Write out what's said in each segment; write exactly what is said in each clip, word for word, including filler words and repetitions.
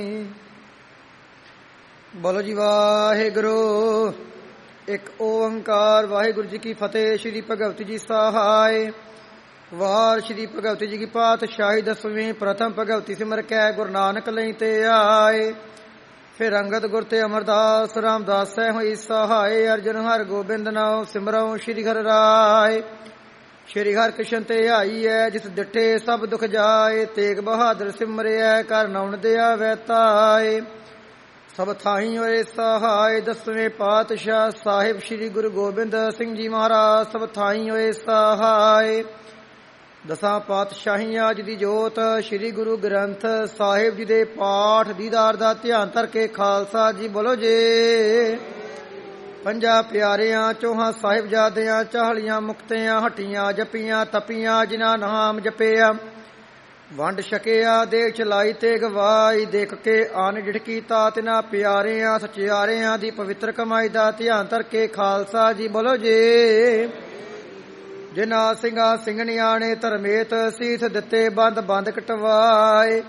ਬੋਲੋ ਜੀ ਵਾਹਿਗੁਰੂ। ਇੱਕ ਓੰਕਾਰ ਵਾਹਿਗੁਰੂ ਜੀ ਕੀ ਫਤਿਹ। ਸ਼੍ਰੀ ਭਗਵਤੀ ਜੀ ਸਹਾਇ। ਵਾਰ ਸ਼੍ਰੀ ਭਗਵਤੀ ਜੀ ਕੀ ਪਾਤਸ਼ਾਹੀ ਦਸਵੀਂ। ਪ੍ਰਥਮ ਭਗਵਤੀ ਸਿਮਰ ਕੈ ਗੁਰੂ ਨਾਨਕ ਲਈ ਤੇ ਆਏ। ਫਿਰ ਅੰਗਦ ਗੁਰ ਤੇ ਅਮਰਦਾਸ ਰਾਮਦਾਸ ਹੋਈ ਸਹਾਇ। ਅਰਜਨ ਹਰ ਗੋਬਿੰਦ ਨਾਉ ਸਿਮਰਉ ਸ਼੍ਰੀ ਹਰਿ ਰਾਏ। ਸ਼੍ਰੀ ਹਰਿ ਕ੍ਰਿਸ਼ਨ ਤੇ ਆਈ ਹੈ ਜਿਸ ਡਿਠੇ ਸਭ ਦੁਖ ਜਾਏ। ਤੇਗ ਬਹਾਦਰ ਸਿਮਰਿਐ ਕਰ ਨਉਣ ਦਿਆ ਵੈਤਾਏ। ਸਭ ਥਾਈ ਹੋਏ ਸਹਾਇ। ਦਸਵੇਂ ਪਾਤਸ਼ਾਹ ਸਾਹਿਬ ਸ਼੍ਰੀ ਗੁਰੂ ਗੋਬਿੰਦ ਸਿੰਘ ਜੀ ਮਹਾਰਾਜ ਸਭ ਥਾਈ ਹੋਏ ਸਹਾਇ। ਦਸਾਂ ਪਾਤਸ਼ਾਹੀਆਂ ਜੀ ਦੀ ਜੋਤ ਸ਼੍ਰੀ ਗੁਰੂ ਗ੍ਰੰਥ ਸਾਹਿਬ ਜੀ ਦੇ ਪਾਠ ਦੀਦਾਰ ਦਾ ਧਿਆਨ ਧਰ ਕੇ ਖਾਲਸਾ ਜੀ ਬੋਲੋ ਜੀ। ਪੰਜਾਂ ਪਿਆਰਿਆਂ ਚੌਹਾਂ ਸਾਹਿਬਜ਼ਾਦਿਆਂ ਚਾਹਲੀਆਂ ਮੁਕਤਿਆਂ ਹੱਟੀਆਂ ਜਪੀਆਂ ਤਪੀਆਂ ਜਿਨ੍ਹਾਂ ਨਾਮ ਜਪਿਆ। ਵੰਡ ਛਕਿਆ ਦੇਖ ਚਲਾਈ ਤੇ ਗਵਾਈ। ਦੇਖ ਕੇ ਆਨ ਡਿਠਕੀ ਤਾ ਤਿਨਾਂ ਪਿਆਰਿਆਂ ਸਚਿਆਰਿਆਂ ਦੀ ਪਵਿੱਤਰ ਕਮਾਈ ਦਾ ਧਿਆਨ ਧਰ ਕੇ ਖਾਲਸਾ ਜੀ ਬੋਲੋ ਜੀ। ਜਿਨ੍ਹਾਂ ਸਿੰਘਾਂ ਸਿੰਘਣੀਆਂ ਨੇ ਧਰਮੇਤ ਸੀਸ ਦਿੱਤੇ ਬੰਦ ਬੰਦ ਕਟਵਾਏ।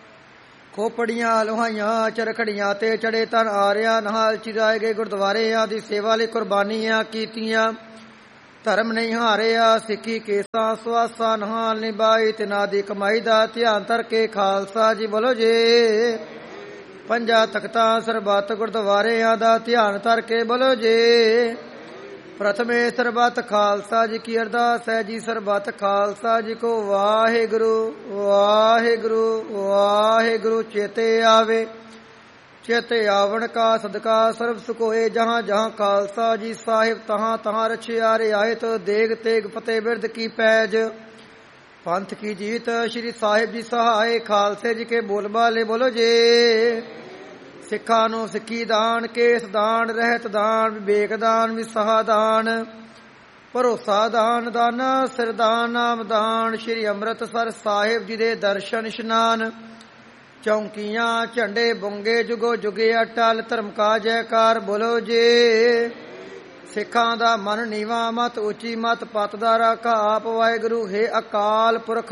ਖੋਪੜੀਆਂ ਲੋਹਾਈਆਂ ਚਰਖੜੀਆਂ ਤੇ ਚੜੇ ਤਨ ਆਰਿਆਂ ਨਾਲ ਚਿਰਾਏ ਗਏ ਗੁਰਦੁਆਰਿਆਂ ਦੀ ਸੇਵਾ ਲਈ ਕੁਰਬਾਨੀਆਂ ਕੀਤੀਆਂ। ਧਰਮ ਨਹੀਂ ਹਾਰਿਆ ਸਿੱਖੀ ਕੇਸਾਂ ਸਵਾਸਾਂ ਨਾਲ ਨਿਭਾਈ। ਤਿਨਾਂ ਦੀ ਕਮਾਈ ਦਾ ਧਿਆਨ ਧਰ ਕੇ ਖਾਲਸਾ ਜੀ ਬੋਲੋ ਜੀ। ਪੰਜਾਂ ਤਖਤਾਂ ਸਰਬੱਤ ਗੁਰਦੁਆਰਿਆਂ ਦਾ ਧਿਆਨ ਧਰ ਕੇ ਬੋਲੋ ਜੀ। ਪ੍ਰਥਮੇ ਸਰਬੱਤ ਖਾਲਸਾ ਜੀ ਕੀ ਅਰਦਾਸ ਹੈ ਜੀ। ਸਰਬੱਤ ਖਾਲਸਾ ਜੀ ਕੋ ਵਾਹਿਗੁਰੂ ਵਾਹਿਗੁਰੂ ਵਾਹਿਗੁਰੂ ਚੇਤੇ ਆਵੇ। ਚੇਤੇ ਆਵਣ ਕਾ ਸਦਕਾ ਸਰਬ ਸੁਖ ਹੋਏ। ਜਹਾਂ ਜਹਾਂ ਖਾਲਸਾ ਜੀ ਸਾਹਿਬ ਤਹਾਂ ਤਹਾਂ ਰਛਿਆ ਰਿਆਇਤ। ਦੇਗ ਤੇਗ ਫਤਿਹ ਬਿਰਦ ਕੀ ਪੈਜ ਪੰਥ ਕੀ ਜੀਤ। ਸ਼੍ਰੀ ਸਾਹਿਬ ਜੀ ਸਹਾਇ ਖਾਲਸੇ ਜੀ ਕੇ ਬੋਲ ਬਾਲੇ ਬੋਲੋ ਜੀ। ਸਿੱਖਾਂ ਨੂੰ ਸਿੱਖੀ ਦਾਨ ਕੇਸ ਦਾਨ ਰਹਿਤ ਦਾਨ ਵਿਵੇਕ ਦਾਨ ਵਿਸਾਹ ਦਾਨ ਭਰੋਸਾ ਦਾਨ ਦਾਨਾ ਸਿਰਦਾਨ ਨਾਮ ਦਾਨ। ਸ਼੍ਰੀ ਅੰਮ੍ਰਿਤਸਰ ਸਾਹਿਬ ਜੀ ਦੇ ਦਰਸ਼ਨ ਇਸ਼ਨਾਨ ਚੌਂਕੀਆਂ ਝੰਡੇ ਬੁੰਗੇ ਜੁਗੋ ਜੁਗੇ ਅਟਲ ਧਰਮ ਕਾ ਜੈਕਾਰ ਬੋਲੋ ਜੀ। ਸਿੱਖਾਂ ਦਾ ਮਨ ਨੀਵਾਂ ਮਤ ਉੱਚੀ ਮਤ ਪਤ ਦਾ ਰਾਖਾ ਆਪ ਵਾਹਿਗੁਰੂ ਹੈ ਅਕਾਲ ਪੁਰਖ।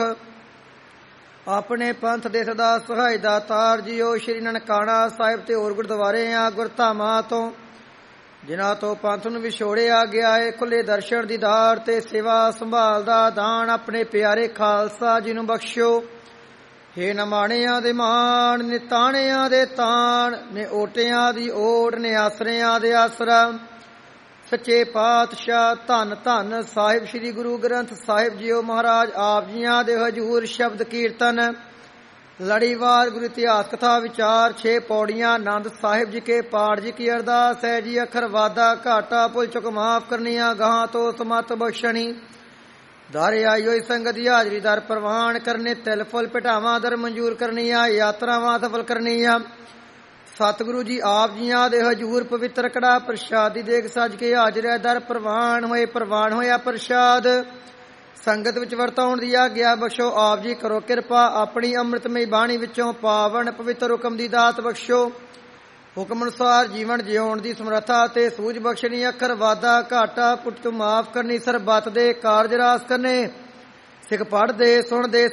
ਆਪਣੇ ਪੰਥ ਦੇ ਸਦਾ ਸਹਾਈ ਦਾਤਾਰ ਜੀਓ। ਸ਼੍ਰੀ ਨਨਕਾਣਾ ਸਾਹਿਬ ਤੇ ਹੋਰ ਗੁਰਦੁਆਰਿਆਂ ਗੁਰਧਾਮਾਂ ਤੋਂ ਜਿਨ੍ਹਾਂ ਤੋਂ ਪੰਥ ਨੂੰ ਵਿਛੋੜਿਆ ਗਿਆ ਹੈ ਖੁੱਲੇ ਦਰਸ਼ਨ ਦੀਦਾਰ ਤੇ ਸੇਵਾ ਸੰਭਾਲ ਦਾ ਦਾਨ ਆਪਣੇ ਪਿਆਰੇ ਖਾਲਸਾ ਜੀ ਨੂੰ ਬਖਸ਼ਿਓ। ਹੇ ਨਮਾਣਿਆਂ ਦੇ ਮਾਣ ਨੇ ਤਾਣਿਆਂ ਦੇ ਤਾਣ ਨੇ ਓਟਿਆਂ ਦੀ ਓਟ ਨੇ ਆਸਰਿਆਂ ਦੇ ਆਸਰਾ। ਸੱਚੇ ਪਾਤਸ਼ਾਹ ਧੰਨ ਧੰਨ ਸਾਹਿਬ ਸ਼੍ਰੀ ਗੁਰੂ ਗ੍ਰੰਥ ਸਾਹਿਬ ਜੀਓ ਮਹਾਰਾਜ ਆਪ ਜੀਆਂ ਦੇ ਹਜ਼ੂਰ ਸ਼ਬਦ ਕੀਰਤਨ ਲੜੀਵਾਰ ਗੁਰੂ ਇਤਿਹਾਸ ਕਥਾ ਵਿਚਾਰ ਛੇ ਪੌੜੀਆਂ ਆਨੰਦ ਸਾਹਿਬ ਜੀ ਕੇ ਪਾਠ ਜੀ ਕੀ ਅਰਦਾਸ ਹੈ ਜੀ। ਅੱਖਰ ਵਾਧਾ ਘਾਟਾ ਭੁੱਲ ਚੁੱਕ ਮਾਫ ਕਰਨੀਆਂ ਗਾਹਾਂ ਤੋਂ ਸਮਤ ਬਖਸ਼ਣੀ। ਦਰ ਆਈ ਹੋਈ ਸੰਗਤ ਦੀ ਹਾਜ਼ਰੀ ਦਰ ਪ੍ਰਵਾਨ ਕਰਨੇ। ਤਿਲ ਫੁੱਲ ਭਟਾਵਾਂ ਦਰ ਮਨਜ਼ੂਰ ਕਰਨੀਆਂ ਯਾਤਰਾਵਾਂ ਸਫਲ ਕਰਨੀਆਂ। ਸਤਿਗੁਰੂ ਜੀ ਆਪ ਜੀਆਂ ਦੇ ਹਜ਼ੂਰ ਪਵਿੱਤਰ ਕੜਾ ਪ੍ਰਸ਼ਾਦੀ ਦੇਗ ਸੱਜ ਕੇ ਹਾਜ਼ਰ ਹੈ ਦਰ ਪ੍ਰਵਾਨ ਹੋਏ ਪ੍ਰਵਾਨ ਹੋਇਆ ਪ੍ਰਸ਼ਾਦ ਸੰਗਤ ਵਿੱਚ ਵਰਤਾਉਣ ਦੀ ਆਗਿਆ ਬਖਸ਼ੋ। ਆਪ ਜੀ ਕਰੋ ਕਿਰਪਾ ਆਪਣੀ ਅੰਮ੍ਰਿਤਮਈ ਬਾਣੀ ਵਿੱਚੋਂ ਪਾਵਨ ਪਵਿੱਤਰ ਹੁਕਮ ਦੀ ਦਾਤ ਬਖਸ਼ੋ। ਹੁਕਮ ਅਨੁਸਾਰ ਜੀਵਨ ਜਿਉਣ ਦੀ ਸਮਰੱਥਾ ਤੇ ਸੂਝ ਬਖਸ਼ਣੀ। ਅੱਖਰ ਵਾਧਾ ਘਾਟਾ ਪੁੱਟ ਤੋਂ ਮਾਫ ਕਰਨੀ। ਸਰਬੱਤ ਦੇ ਕਾਰਜ ਰਾਸ ਕਰਨੇ। ਸਿੱਖ ਪੜ੍ਹਦੇ ਸੁਣਦੇ